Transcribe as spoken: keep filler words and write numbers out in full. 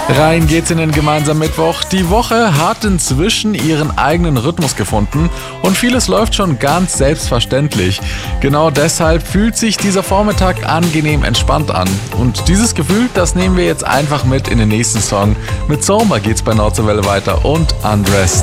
Rein geht's in den gemeinsamen Mittwoch. Die Woche hat inzwischen ihren eigenen Rhythmus gefunden und vieles läuft schon ganz selbstverständlich. Genau deshalb fühlt sich dieser Vormittag angenehm entspannt an. Und dieses Gefühl, das nehmen wir jetzt einfach mit in den nächsten Song. Mit Soma geht's bei Nordseewelle weiter und Undressed.